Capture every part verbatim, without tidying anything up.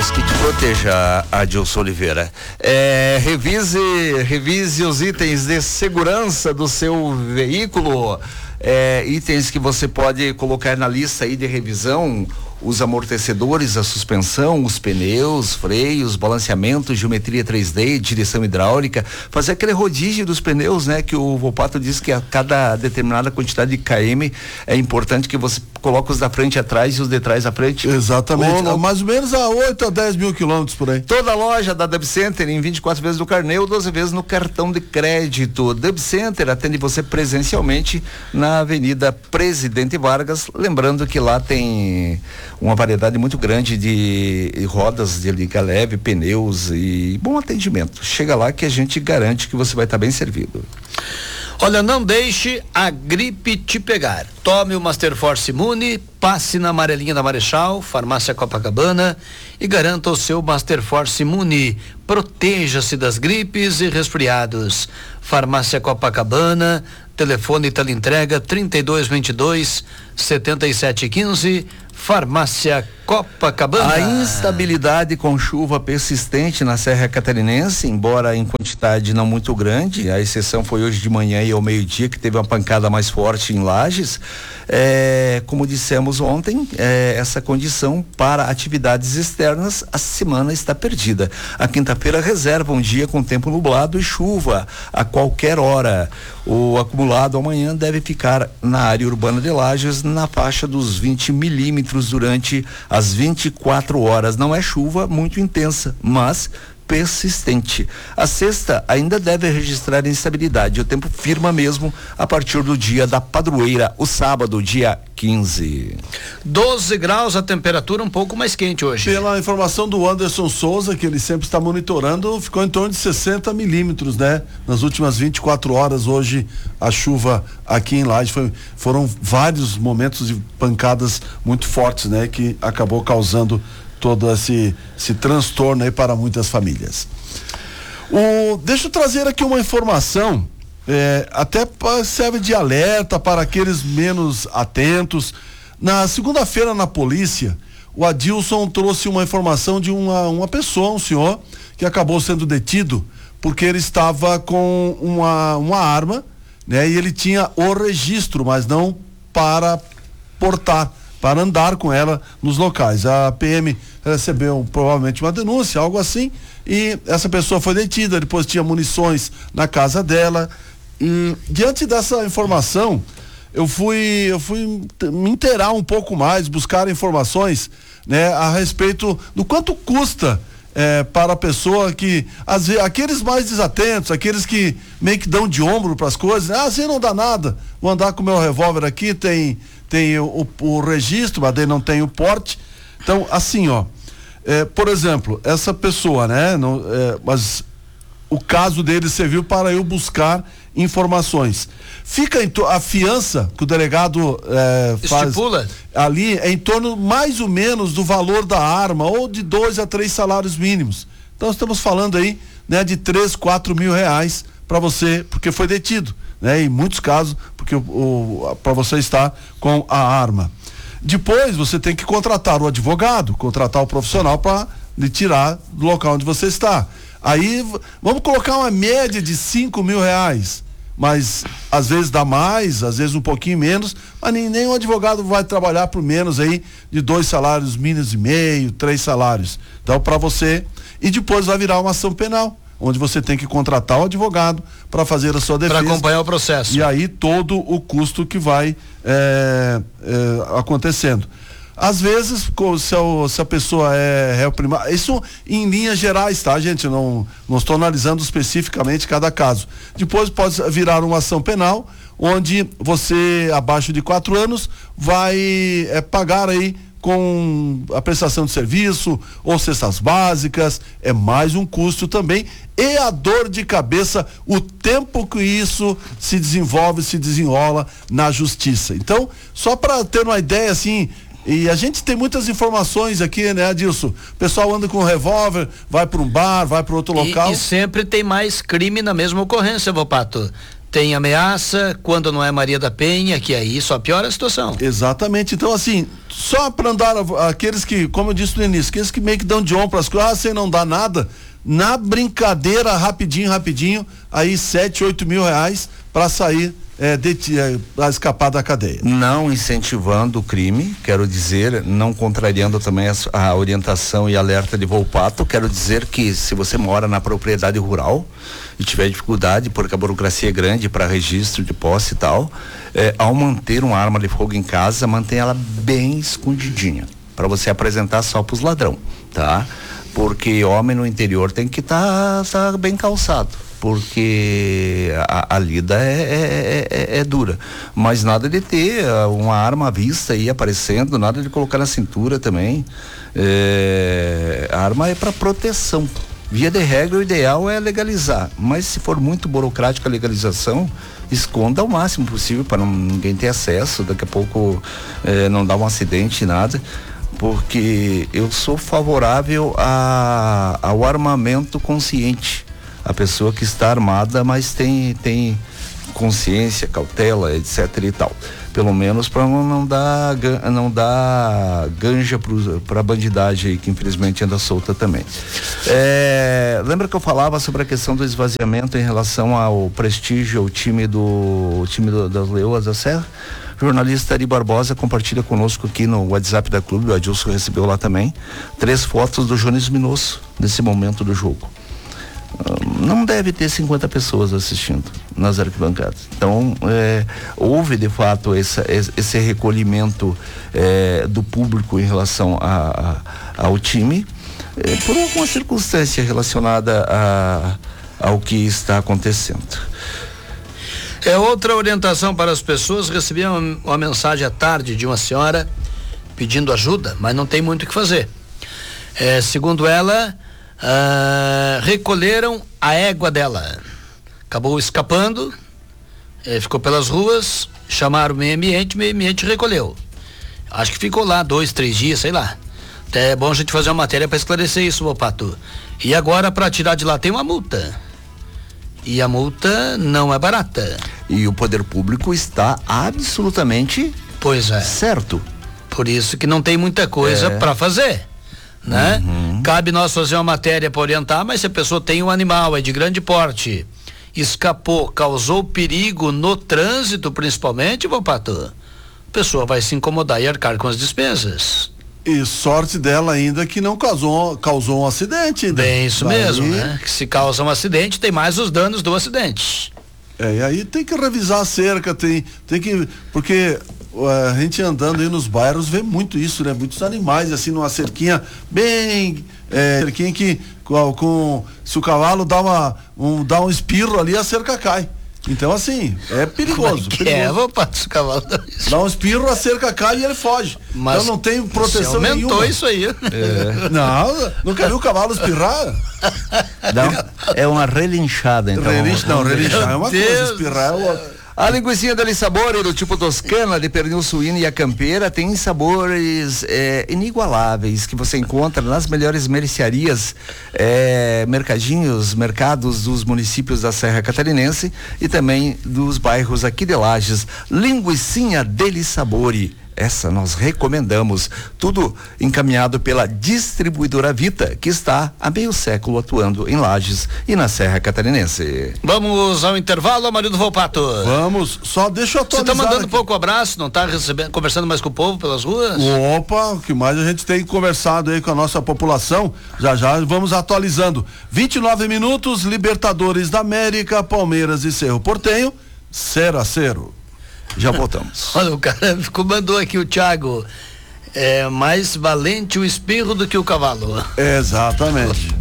Deus que te proteja, Adilson Oliveira. É, revise, revise os itens de segurança do seu veículo, é, itens que você pode colocar na lista aí de revisão: os amortecedores, a suspensão, os pneus, freios, balanceamento, geometria três D, direção hidráulica, fazer aquele rodízio dos pneus, né? Que o Volpato diz que a cada determinada quantidade de km é importante que você coloque os da frente atrás e os de trás à frente. Exatamente, ou, mais ou menos a oito a dez mil quilômetros por aí. Toda loja da Dub Center em vinte e quatro vezes no carnê ou doze vezes no cartão de crédito. Dub Center atende você presencialmente na Avenida Presidente Vargas, lembrando que lá tem uma variedade muito grande de rodas de liga leve, pneus e bom atendimento. Chega lá que a gente garante que você vai estar bem servido. Olha, não deixe a gripe te pegar. Tome o Master Force Imune, passe na amarelinha da Marechal, Farmácia Copacabana, e garanta o seu Master Force Imune. Proteja-se das gripes e resfriados. Farmácia Copacabana, telefone e teleentrega trinta e dois vinte e dois, setenta e sete quinze. Farmácia Copacabana. A instabilidade com chuva persistente na Serra Catarinense, embora em quantidade não muito grande, a exceção foi hoje de manhã e ao meio-dia, que teve uma pancada mais forte em Lages. É, como dissemos ontem, é, essa condição para atividades externas, a semana está perdida. A quinta-feira reserva um dia com tempo nublado e chuva a qualquer hora. O acumulado amanhã deve ficar na área urbana de Lages na faixa dos vinte milímetros durante as vinte e quatro horas. Não é chuva muito intensa, mas persistente. A sexta ainda deve registrar instabilidade. O tempo firma mesmo a partir do dia da padroeira, o sábado, dia quinze. doze graus, a temperatura um pouco mais quente hoje. Pela informação do Anderson Souza, que ele sempre está monitorando, ficou em torno de sessenta milímetros, né? Nas últimas vinte e quatro horas, hoje, a chuva aqui em Lages foi, foram vários momentos de pancadas muito fortes, né? Que acabou causando todo esse, esse transtorno aí para muitas famílias. O, deixa eu trazer aqui uma informação, é, até serve de alerta para aqueles menos atentos. Na segunda-feira na polícia, o Adilson trouxe uma informação de uma, uma pessoa, um senhor, que acabou sendo detido porque ele estava com uma, uma arma, né? E ele tinha o registro, mas não para portar, para andar com ela nos locais. A P M recebeu provavelmente uma denúncia, algo assim, e essa pessoa foi detida. Depois tinha munições na casa dela, e diante dessa informação eu fui eu fui me inteirar um pouco mais, buscar informações, né, a respeito do quanto custa é, para a pessoa que, às vezes, aqueles mais desatentos, aqueles que meio que dão de ombro para as coisas, ah, assim não dá nada, vou andar com o meu revólver aqui, tem tem o, o, o registro, mas daí não tem o porte. Então, assim, ó, é, por exemplo, essa pessoa, né, não, é, mas o caso dele serviu para eu buscar informações. Fica em to- a fiança que o delegado é, faz estipula ali é em torno mais ou menos do valor da arma, ou de dois a três salários mínimos. Então estamos falando aí, né, de três, quatro mil reais para você, porque foi detido, né? Em muitos casos, porque o, o para você estar com a arma. Depois você tem que contratar o advogado, contratar o profissional para lhe tirar do local onde você está. Aí vamos colocar uma média de cinco mil reais, mas às vezes dá mais, às vezes um pouquinho menos, mas nem, nem o advogado vai trabalhar por menos aí de dois salários mínimos e meio, três salários. Então, para você, e depois vai virar uma ação penal, onde você tem que contratar o advogado para fazer a sua defesa. Para acompanhar o processo. E aí todo o custo que vai é, é, acontecendo. Às vezes, se a, se a pessoa é réu primário, isso em linhas gerais, tá, gente? Não, não estou analisando especificamente cada caso. Depois pode virar uma ação penal, onde você, abaixo de quatro anos, vai é, pagar aí com a prestação de serviço ou cestas básicas, é mais um custo também, e a dor de cabeça, o tempo que isso se desenvolve, se desenrola na justiça. Então, só para ter uma ideia assim, e a gente tem muitas informações aqui, né, Adilson? O pessoal anda com um revólver, vai para um bar, vai para outro local. E, e sempre tem mais crime na mesma ocorrência, Volpato. tem ameaça, quando não é Maria da Penha, que aí só piora a situação. Exatamente. Então, assim, só para andar, aqueles que, como eu disse no início, aqueles que meio que dão de ombro as coisas, ah, sem não dar nada, na brincadeira, rapidinho, rapidinho, aí sete, oito mil reais para sair, é, de, é, para escapar da cadeia. Não incentivando o crime, quero dizer, não contrariando também a, a orientação e alerta de Volpato, quero dizer que se você mora na propriedade rural e tiver dificuldade, porque a burocracia é grande para registro de posse e tal, é, ao manter uma arma de fogo em casa, mantenha ela bem escondidinha, para você apresentar só para os ladrão, tá? Porque homem no interior tem que estar tá, tá bem calçado, porque a, a lida é, é, é, é dura, mas nada de ter uma arma à vista aí aparecendo, nada de colocar na cintura também. É, a arma é para proteção. Via de regra, o ideal é legalizar, mas se for muito burocrática a legalização, esconda o máximo possível para ninguém ter acesso, daqui a pouco é, não dá um acidente, nada. Porque eu sou favorável a, ao armamento consciente. A pessoa que está armada, mas tem, tem consciência, cautela, etc e tal. Pelo menos para não, não dar não dar ganja para a bandidagem aí, que infelizmente anda solta também. É, lembra que eu falava sobre a questão do esvaziamento em relação ao prestígio, ao time do o time do, das Leoas da Serra? O jornalista Ari Barbosa compartilha conosco aqui no WhatsApp da clube, o Adilson recebeu lá também, três fotos do Jones Minosso nesse momento do jogo. Uh, não deve ter cinquenta pessoas assistindo nas arquibancadas. Então, é, houve de fato essa, esse recolhimento é, do público em relação a, a, ao time, é, por alguma circunstância relacionada a, ao que está acontecendo. É outra orientação para as pessoas. Recebi uma, uma mensagem à tarde de uma senhora pedindo ajuda, mas não tem muito o que fazer. É, segundo ela, ah, recolheram a égua dela. Acabou escapando, é, ficou pelas ruas, chamaram o meio ambiente, o meio ambiente recolheu. Acho que ficou lá dois, três dias, sei lá. Até é bom a gente fazer uma matéria para esclarecer isso, Volpato. E agora, para tirar de lá, tem uma multa. E a multa não é barata. E o poder público está absolutamente pois é. certo. Por isso que não tem muita coisa é. para fazer, né? Uhum. Cabe nós fazer uma matéria para orientar, mas se a pessoa tem um animal, é de grande porte, escapou, causou perigo no trânsito principalmente, Volpato, a pessoa vai se incomodar e arcar com as despesas. E sorte dela ainda que não causou, causou um acidente ainda. Bem, isso Daí... mesmo, né? Que se causa um acidente, tem mais os danos do acidente. É, e aí tem que revisar a cerca, tem, tem que, porque uh, a gente andando aí nos bairros vê muito isso, né? Muitos animais assim numa cerquinha bem, é, cerquinha que com, com se o cavalo dá uma, um, dá um espirro ali, a cerca cai. Então, assim, é perigoso. É, perigoso. é, vou passar o cavalo. Dá um espirro, a cerca cai e ele foge. Mas então não tem proteção aumentou nenhuma. Aumentou isso aí. É. Não, nunca viu o cavalo espirrar? Não, é uma relinchada, então. Relinch, não, relinchar é uma Deus coisa, espirrar é outra. A linguicinha Deli Sabor, do tipo toscana, de pernil suíno e a campeira, tem sabores é, inigualáveis que você encontra nas melhores mercearias, é, mercadinhos, mercados dos municípios da Serra Catarinense e também dos bairros aqui de Lages. Linguicinha Deli Sabor. Essa nós recomendamos, tudo encaminhado pela distribuidora Vita, que está há meio século atuando em Lages e na Serra Catarinense. Vamos ao intervalo, Amarildo Volpato. Vamos, só deixa eu atualizar. Você está mandando aqui. pouco abraço, não está recebendo, conversando mais com o povo pelas ruas? Opa, o que mais a gente tem conversado aí com a nossa população, já já vamos atualizando. vinte e nove minutos, Libertadores da América, Palmeiras e Cerro Porteño, zero a zero. Já voltamos. Olha, o cara ficou, mandou aqui o Thiago, é mais valente o espirro do que o cavalo. Exatamente.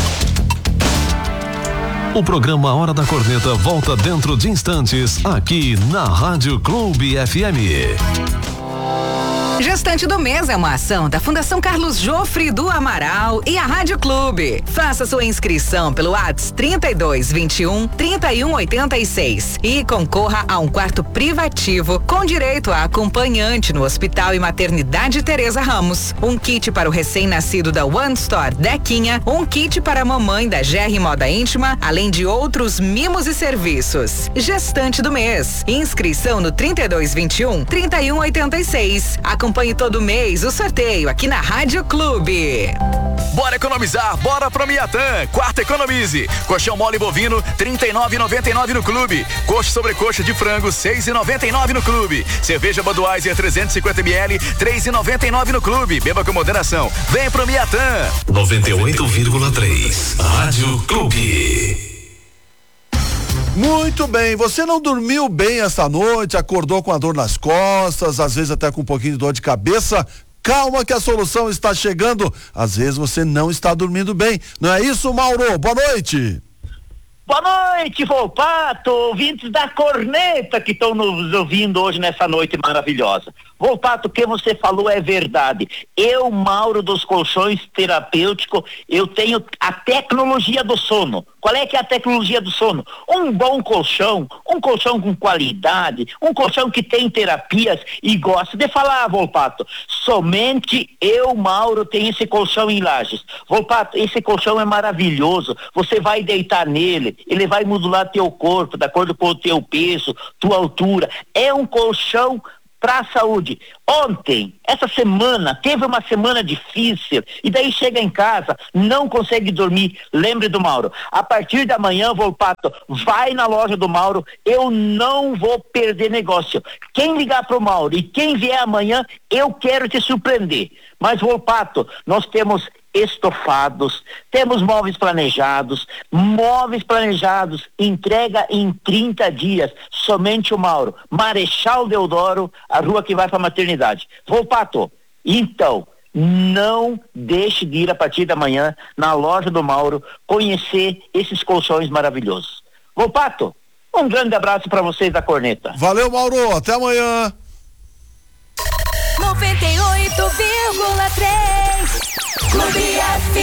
O programa Hora da Corneta volta dentro de instantes aqui na Rádio Clube F M. Gestante do Mês é uma ação da Fundação Carlos Jofre do Amaral e a Rádio Clube. Faça sua inscrição pelo WhatsApp trinta e dois, vinte e um, trinta e um, oitenta e seis e concorra a um quarto privativo com direito a acompanhante no Hospital e Maternidade Teresa Ramos. Um kit para o recém-nascido da One Store Dequinha, um kit para a mamãe da G R Moda Íntima, além de outros mimos e serviços. Gestante do Mês. Inscrição no trinta e dois, vinte e um, trinta e um, oitenta e seis. Acompanhe todo mês o sorteio aqui na Rádio Clube. Bora economizar, bora pro Miatã. Quarta economize. Colchão mole bovino, trinta e nove e noventa e nove no clube. Coxa sobre coxa de frango, seis e noventa e nove no clube. Cerveja Budweiser trezentos e cinquenta mililitros, três e noventa e nove no clube. Beba com moderação. Vem pro Miatã. noventa e oito vírgula três Rádio Clube. Muito bem, você não dormiu bem essa noite, acordou com a dor nas costas, às vezes até com um pouquinho de dor de cabeça? Calma que a solução está chegando. Às vezes você não está dormindo bem. Não é isso, Mauro? Boa noite. Boa noite, Volpato, ouvintes da corneta que estão nos ouvindo hoje nessa noite maravilhosa. Volpato, o que você falou é verdade. Eu, Mauro dos Colchões Terapêutico, eu tenho a tecnologia do sono. Qual é que é a tecnologia do sono? Um bom colchão, um colchão com qualidade, um colchão que tem terapias e gosta de falar, Volpato. Somente eu, Mauro, tenho esse colchão em Lages. Volpato, esse colchão é maravilhoso. Você vai deitar nele, ele vai modular teu corpo, de acordo com o teu peso, tua altura. É um colchão para a saúde. Ontem, essa semana, teve uma semana difícil, e daí chega em casa, não consegue dormir. Lembre do Mauro. A partir da manhã, Volpato, vai na loja do Mauro, eu não vou perder negócio. Quem ligar pro Mauro e quem vier amanhã, eu quero te surpreender. Mas, Volpato, nós temos estofados, temos móveis planejados, móveis planejados, entrega em trinta dias, somente o Mauro, Marechal Deodoro, a rua que vai para a maternidade. Volpato, então, não deixe de ir a partir da manhã na loja do Mauro, conhecer esses colchões maravilhosos. Volpato, um grande abraço para vocês da corneta. Valeu, Mauro, até amanhã. noventa e oito vírgula três Clube F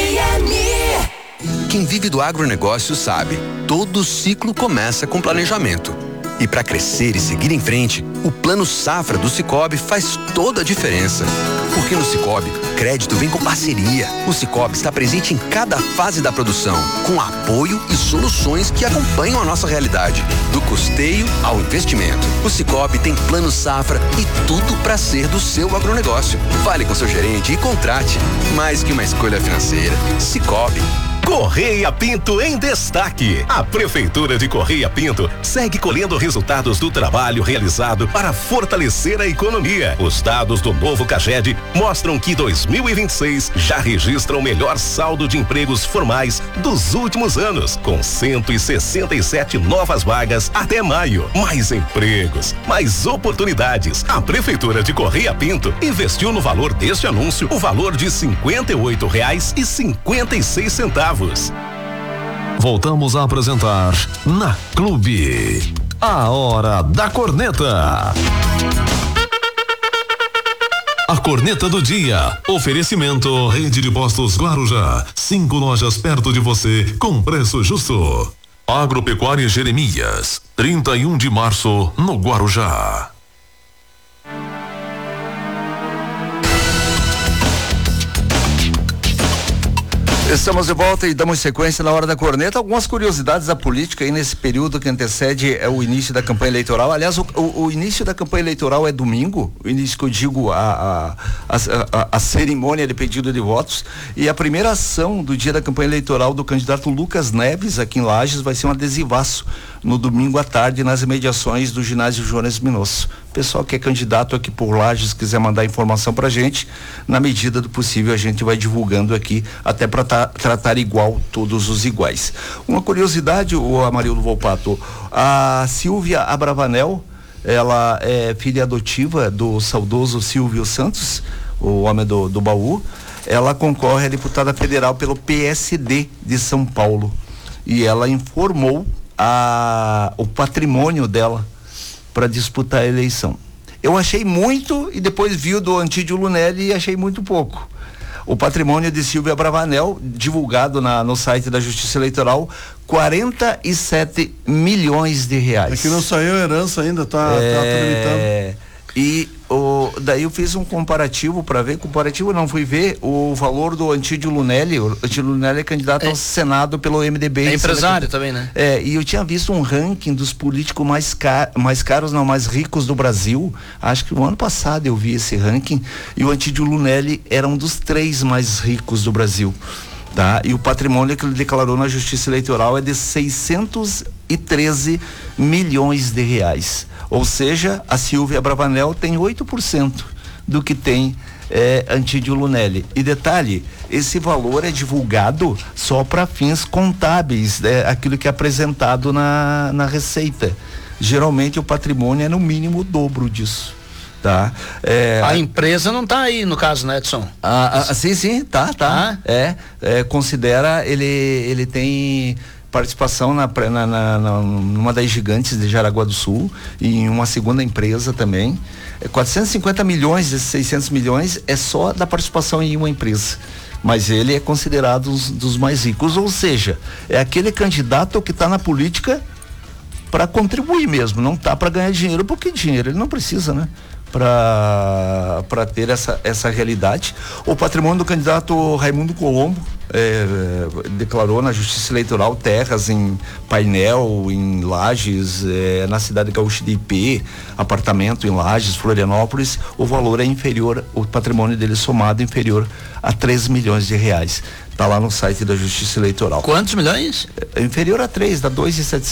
M. Quem vive do agronegócio sabe, todo ciclo começa com planejamento. E para crescer e seguir em frente, o Plano Safra do Sicoob faz toda a diferença. Porque no Sicoob, crédito vem com parceria. O Sicoob está presente em cada fase da produção, com apoio e soluções que acompanham a nossa realidade, do custeio ao investimento. O Sicoob tem Plano Safra e tudo para ser do seu agronegócio. Fale com seu gerente e contrate. Mais que uma escolha financeira, Sicoob. Correia Pinto em destaque. A Prefeitura de Correia Pinto segue colhendo resultados do trabalho realizado para fortalecer a economia. Os dados do novo CAGED mostram que dois mil e vinte e seis já registra o melhor saldo de empregos formais dos últimos anos, com cento e sessenta e sete novas vagas até maio. Mais empregos, mais oportunidades. A Prefeitura de Correia Pinto investiu no valor deste anúncio o valor de cinquenta e oito reais e cinquenta e seis centavos. Voltamos a apresentar na Clube a Hora da Corneta. A Corneta do Dia. Oferecimento Rede de Postos Guarujá. Cinco lojas perto de você com preço justo. Agropecuária Jeremias. trinta e um de março no Guarujá. Estamos de volta e damos sequência na Hora da Corneta. Algumas curiosidades da política aí nesse período que antecede é o início da campanha eleitoral. Aliás, o, o, o início da campanha eleitoral é domingo, o início que eu digo a, a, a, a, a cerimônia de pedido de votos, e a primeira ação do dia da campanha eleitoral do candidato Lucas Neves aqui em Lages vai ser um adesivaço no domingo à tarde nas imediações do ginásio Jones Minosso. Pessoal que é candidato aqui por Lages, quiser mandar informação pra gente, na medida do possível a gente vai divulgando aqui, até para tra- tratar igual todos os iguais. Uma curiosidade, o Amarildo Volpato, a Silvia Abravanel, ela é filha adotiva do saudoso Silvio Santos, o homem do, do baú. Ela concorre a deputada federal pelo P S D de São Paulo, e ela informou a, o patrimônio dela para disputar a eleição. eu achei muito e depois vi o do Antídio Lunelli e achei muito pouco. O patrimônio de Silvia Bravanel, divulgado na, no site da Justiça Eleitoral, quarenta e sete milhões de reais. É que não saiu a herança ainda, tá, é, tá tramitando. E o, daí eu fiz um comparativo para ver, comparativo não, fui ver o valor do Antídio Lunelli. O Antídio Lunelli é candidato é, ao Senado pelo M D B. É empresário também, né? É, e eu tinha visto um ranking dos políticos mais, car mais caros, não, mais ricos do Brasil. Acho que o ano passado eu vi esse ranking e o Antídio Lunelli era um dos três mais ricos do Brasil. Tá? E o patrimônio que ele declarou na Justiça Eleitoral é de seiscentos e treze milhões de reais. Ou seja, a Silvia Bravanel tem oito por cento do que tem é, Antídio Lunelli. E detalhe, esse valor é divulgado só para fins contábeis, né? Aquilo que é apresentado na, na Receita. Geralmente o patrimônio é no mínimo o dobro disso. Tá? É, a empresa não está aí no caso, né, Edson? A, a, sim, sim, tá, tá. Ah? É, é, considera, ele, ele tem participação na, na, na, na, numa das gigantes de Jaraguá do Sul e em uma segunda empresa também. É, quatrocentos e cinquenta milhões desses seiscentos milhões é só da participação em uma empresa. Mas ele é considerado um dos mais ricos, ou seja, é aquele candidato que está na política para contribuir mesmo, não tá para ganhar dinheiro, porque dinheiro ele não precisa, né? Para para ter essa essa realidade. O patrimônio do candidato Raimundo Colombo é, declarou na Justiça Eleitoral terras em Painel, em Lages, é, na cidade gaúcha de Ipê, apartamento em Lages, Florianópolis. O valor é inferior, o patrimônio dele somado inferior a três milhões de reais. Tá lá no site da Justiça Eleitoral. Quantos milhões? É inferior a três, dá dois e setecentos.